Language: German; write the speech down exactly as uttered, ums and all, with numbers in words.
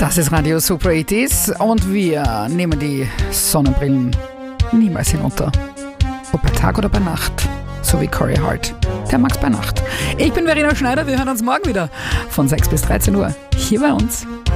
Das ist Radio Super achtziger und wir nehmen die Sonnenbrillen niemals hinunter. Ob bei Tag oder bei Nacht, so wie Corey Hart. Der mag's bei Nacht. Ich bin Verena Schneider, wir hören uns morgen wieder von sechs bis dreizehn Uhr hier bei uns